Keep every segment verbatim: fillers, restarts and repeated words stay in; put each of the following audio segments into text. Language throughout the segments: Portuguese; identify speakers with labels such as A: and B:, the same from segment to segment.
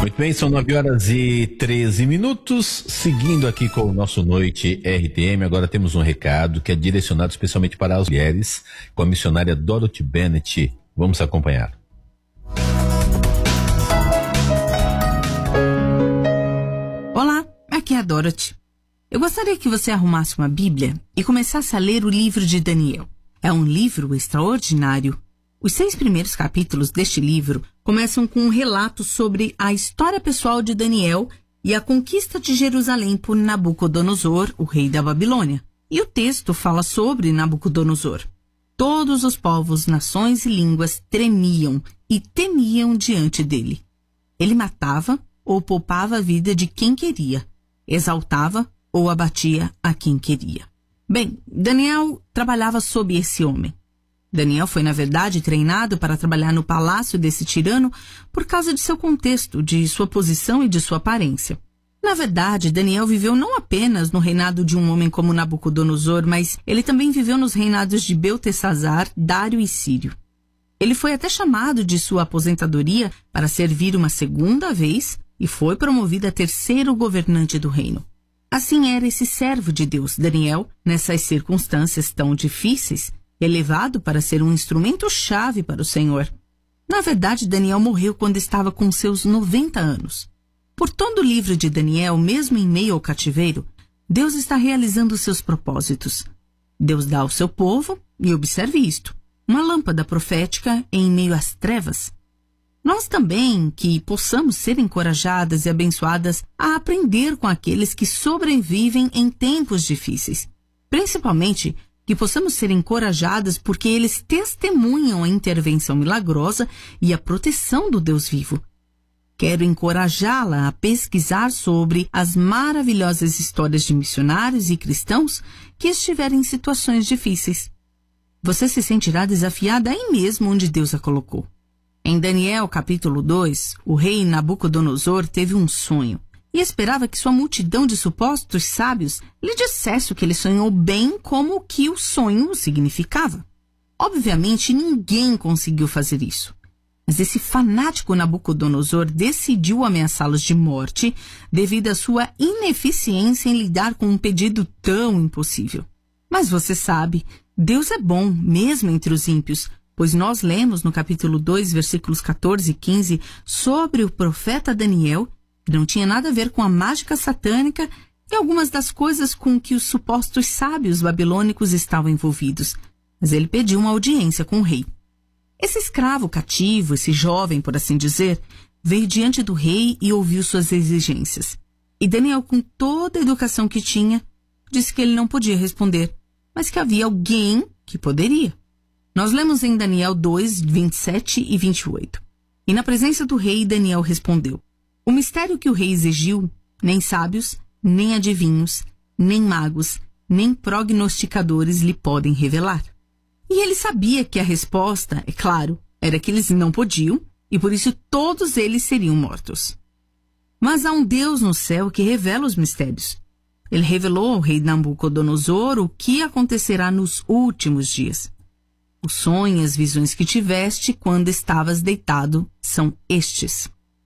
A: Muito bem, são nove horas e treze minutos, seguindo aqui com o nosso Noite R T M. Agora temos um recado que é direcionado especialmente para as mulheres, com a missionária Dorothy Bennett. Vamos acompanhar.
B: Olá, aqui é a Dorothy. Eu gostaria que você arrumasse uma Bíblia e começasse a ler o livro de Daniel. É um livro extraordinário. Os seis primeiros capítulos deste livro começam com um relato sobre a história pessoal de Daniel e a conquista de Jerusalém por Nabucodonosor, o rei da Babilônia. E o texto fala sobre Nabucodonosor. Todos os povos, nações e línguas tremiam e temiam diante dele. Ele matava ou poupava a vida de quem queria, exaltava ou abatia a quem queria. Bem, Daniel trabalhava sob esse homem. Daniel foi, na verdade, treinado para trabalhar no palácio desse tirano por causa de seu contexto, de sua posição e de sua aparência. Na verdade, Daniel viveu não apenas no reinado de um homem como Nabucodonosor, mas ele também viveu nos reinados de Beltesazar, Dário e Sírio. Ele foi até chamado de sua aposentadoria para servir uma segunda vez e foi promovido a terceiro governante do reino. Assim era esse servo de Deus, Daniel, nessas circunstâncias tão difíceis, elevado para ser um instrumento-chave para o Senhor. Na verdade, Daniel morreu quando estava com seus noventa anos. Por todo o livro de Daniel, mesmo em meio ao cativeiro, Deus está realizando seus propósitos. Deus dá ao seu povo, e observe isto, uma lâmpada profética em meio às trevas. Nós também, que possamos ser encorajadas e abençoadas a aprender com aqueles que sobrevivem em tempos difíceis, principalmente que possamos ser encorajadas porque eles testemunham a intervenção milagrosa e a proteção do Deus vivo. Quero encorajá-la a pesquisar sobre as maravilhosas histórias de missionários e cristãos que estiverem em situações difíceis. Você se sentirá desafiada aí mesmo onde Deus a colocou. Em Daniel capítulo dois, o rei Nabucodonosor teve um sonho e esperava que sua multidão de supostos sábios lhe dissesse o que ele sonhou bem como o que o sonho significava. Obviamente, ninguém conseguiu fazer isso. Mas esse fanático Nabucodonosor decidiu ameaçá-los de morte devido à sua ineficiência em lidar com um pedido tão impossível. Mas você sabe, Deus é bom, mesmo entre os ímpios, pois nós lemos no capítulo dois, versículos quatorze e quinze, sobre o profeta Daniel, que não tinha nada a ver com a mágica satânica e algumas das coisas com que os supostos sábios babilônicos estavam envolvidos. Mas ele pediu uma audiência com o rei. Esse escravo cativo, esse jovem, por assim dizer, veio diante do rei e ouviu suas exigências. E Daniel, com toda a educação que tinha, disse que ele não podia responder, mas que havia alguém que poderia. Nós lemos em Daniel dois, vinte e sete e vinte e oito. E na presença do rei, Daniel respondeu: o mistério que o rei exigiu, nem sábios, nem adivinhos, nem magos, nem prognosticadores lhe podem revelar. E ele sabia que a resposta, é claro, era que eles não podiam, e por isso todos eles seriam mortos. Mas há um Deus no céu que revela os mistérios. Ele revelou ao rei Nabucodonosor o que acontecerá nos últimos dias. O sonho e as visões que tiveste quando estavas deitado são estes.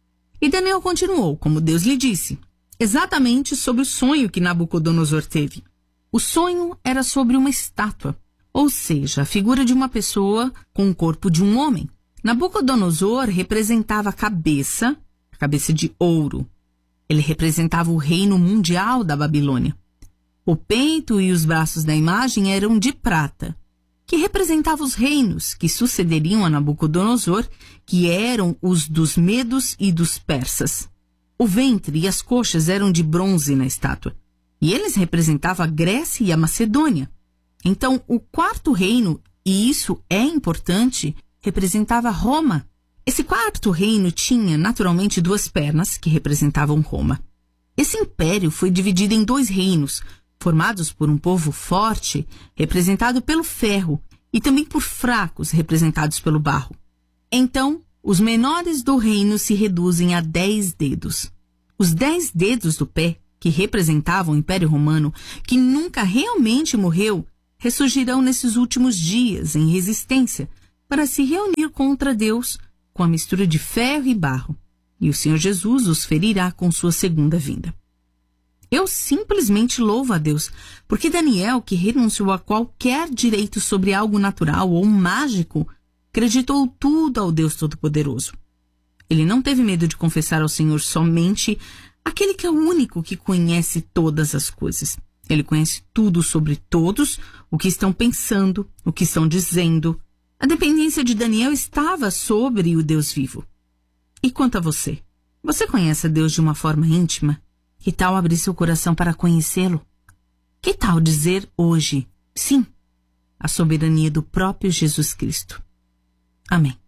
B: E Daniel continuou, como Deus lhe disse, exatamente sobre o sonho que Nabucodonosor teve. O sonho era sobre uma estátua, ou seja, a figura de uma pessoa com o corpo de um homem. Nabucodonosor representava a cabeça, a cabeça de ouro. Ele representava o reino mundial da Babilônia. O peito e os braços da imagem eram de prata, que representava os reinos que sucederiam a Nabucodonosor, que eram os dos medos e dos persas. O ventre e as coxas eram de bronze na estátua, e eles representavam a Grécia e a Macedônia. Então, o quarto reino, e isso é importante, representava Roma. Esse quarto reino tinha, naturalmente, duas pernas, que representavam Roma. Esse império foi dividido em dois reinos, formados por um povo forte, representado pelo ferro, e também por fracos, representados pelo barro. Então, os menores do reino se reduzem a dez dedos. Os dez dedos do pé, que representavam o Império Romano, que nunca realmente morreu, ressurgirão nesses últimos dias em resistência para se reunir contra Deus com a mistura de ferro e barro. e o Senhor Jesus os ferirá com sua segunda vinda. Eu simplesmente louvo a Deus, porque Daniel, que renunciou a qualquer direito sobre algo natural ou mágico, acreditou tudo ao Deus Todo-Poderoso. Ele não teve medo de confessar ao Senhor somente aquele que é o único que conhece todas as coisas. Ele conhece tudo sobre todos, o que estão pensando, o que estão dizendo. A dependência de Daniel estava sobre o Deus vivo. E quanto a você? Você conhece a Deus de uma forma íntima? Que tal abrir seu coração para conhecê-lo? Que tal dizer hoje, sim, à soberania do próprio Jesus Cristo? Amém.